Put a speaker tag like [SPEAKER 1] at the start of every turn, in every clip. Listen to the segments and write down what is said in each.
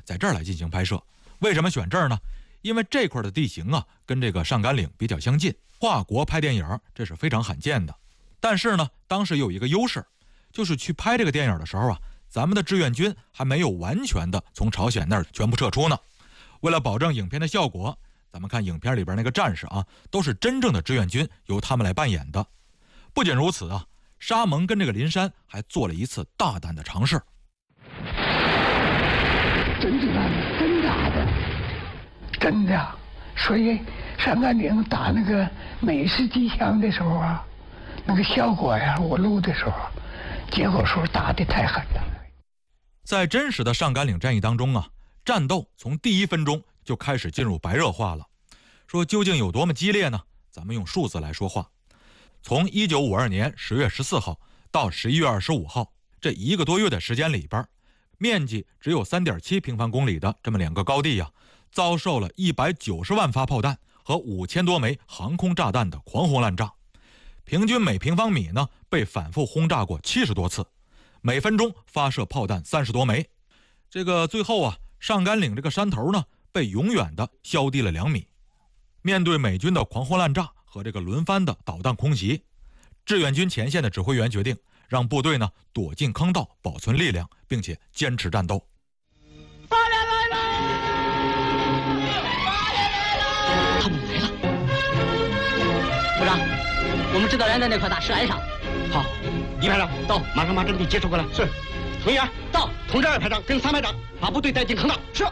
[SPEAKER 1] 在这儿来进行拍摄。为什么选这儿呢？因为这块的地形啊，跟这个上甘岭比较相近，跨国拍电影这是非常罕见的。但是呢，当时有一个优势，就是去拍这个电影的时候啊，咱们的志愿军还没有完全的从朝鲜那儿全部撤出呢。为了保证影片的效果，咱们看影片里边那个战士啊，都是真正的志愿军，由他们来扮演的。不仅如此啊，沙蒙跟这个林山还做了一次大胆的尝试。
[SPEAKER 2] 真打的，真的。所以上甘岭打那个美式机枪的时候啊，那个效果呀，我录的时候，结果说打得太狠了。
[SPEAKER 1] 在真实的上甘岭战役当中啊，战斗从第1分钟就开始进入白热化了。说究竟有多么激烈呢？咱们用数字来说话。从1952年10月14号到11月25号，这1个多月的时间里边，面积只有3.7平方公里的这么2个高地啊，遭受了190万发炮弹和5000多枚航空炸弹的狂轰滥炸，平均每平方米呢被反复轰炸过70多次，每分钟发射炮弹30多枚。这个最后啊，上甘岭这个山头呢被永远的削低了2米。面对美军的狂轰滥炸和这个轮番的导弹空袭，志愿军前线的指挥员决定让部队呢躲进坑道保存力量，并且坚持战斗。
[SPEAKER 3] 八连来了！八连来了！他们来了！部长，我们指导员在那块大石崖上。好，一排长到，马上把阵地接收过来。是。成员到，通知2排长跟3排长把部队带进坑道。是。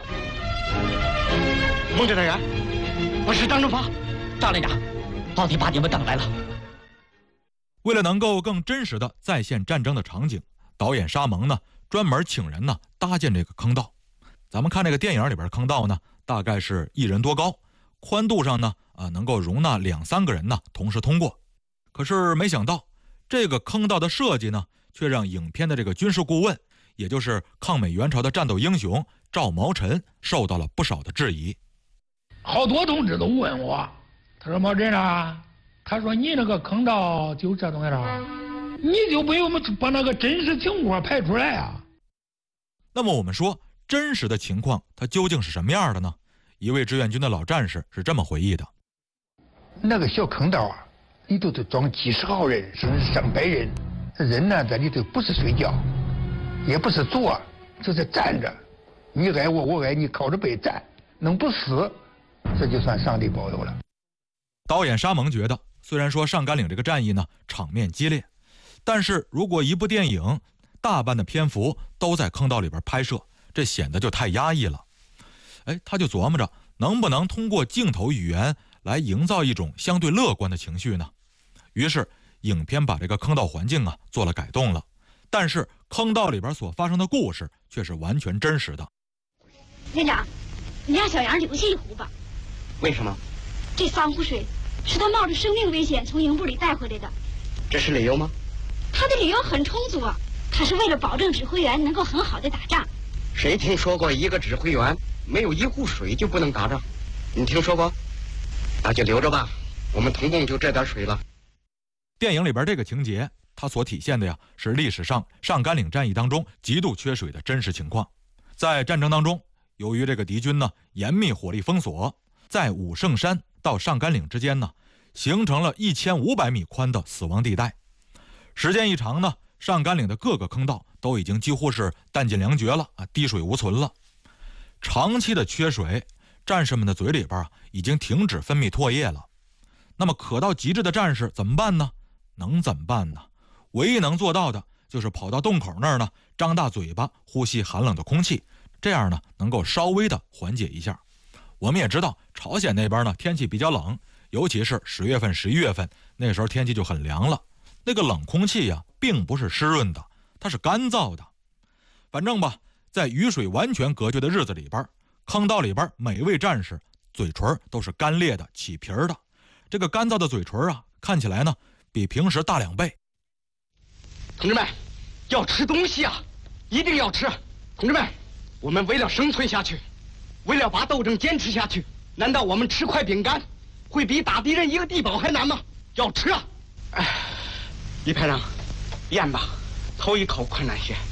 [SPEAKER 3] 孟指导员，我是张正发。赵连长，奥迪把你们等来了。
[SPEAKER 1] 为了能够更真实的再现战争的场景，导演沙蒙呢专门请人呢搭建这个坑道。咱们看这个电影里边坑道呢，大概是1人多高，宽度上呢能够容纳2、3个人呢同时通过。可是没想到，这个坑道的设计呢，却让影片的这个军事顾问，也就是抗美援朝的战斗英雄赵毛臣受到了不少的质疑。
[SPEAKER 2] 好多同志都问我，他说毛臣啊，他说你那个坑道就这东西了，你就不用把那个真实情况拍出来啊。
[SPEAKER 1] 那么我们说，真实的情况它究竟是什么样的呢？一位志愿军的老战士是这么回忆的：
[SPEAKER 2] 那个小坑道啊，里头都装几十号人，甚至上百人。人呢，在里头不是睡觉，也不是坐，就是站着。你挨我，我挨你，靠着背站，能不死，这就算上帝保佑了。
[SPEAKER 1] 导演沙蒙觉得，虽然说上甘岭这个战役呢场面激烈，但是如果一部电影大半的篇幅都在坑道里边拍摄，这显得就太压抑了。他就琢磨着能不能通过镜头语言来营造一种相对乐观的情绪呢？于是影片把这个坑道环境啊做了改动了，但是坑道里边所发生的故事却是完全真实的。
[SPEAKER 4] 连长，你让小杨留下一壶吧。
[SPEAKER 3] 为什么？
[SPEAKER 4] 这3壶水是他冒着生命危险从营部里带回来的。
[SPEAKER 3] 这是理由吗？
[SPEAKER 4] 他的理由很充足啊，他是为了保证指挥员能够很好的打仗。
[SPEAKER 3] 谁听说过一个指挥员没有1壶水就不能打仗？你听说过？那就留着吧，我们统共就这点水了。
[SPEAKER 1] 电影里边这个情节，它所体现的呀是历史上上甘岭战役当中极度缺水的真实情况。在战争当中，由于这个敌军呢严密火力封锁，在武圣山到上甘岭之间呢，形成了1500米宽的死亡地带。时间一长呢，上甘岭的各个坑道都已经几乎是弹尽粮绝了啊，滴水无存了。长期的缺水，战士们的嘴里边已经停止分泌唾液了。那么渴到极致的战士怎么办呢？能怎么办呢？唯一能做到的就是跑到洞口那儿呢，张大嘴巴呼吸寒冷的空气，这样呢能够稍微的缓解一下。我们也知道朝鲜那边呢天气比较冷，尤其是10月份、11月份，那时候天气就很凉了。那个冷空气呀，并不是湿润的，它是干燥的。反正吧，在雨水完全隔绝的日子里边，坑道里边每位战士嘴唇都是干裂的、起皮儿的。这个干燥的嘴唇啊，看起来呢比平时大2倍。
[SPEAKER 3] 同志们，要吃东西啊，一定要吃！同志们，我们为了生存下去，为了把斗争坚持下去，难道我们吃块饼干会比打敌人一个地堡还难吗？要吃啊！李排长，咽吧，头一口困难些。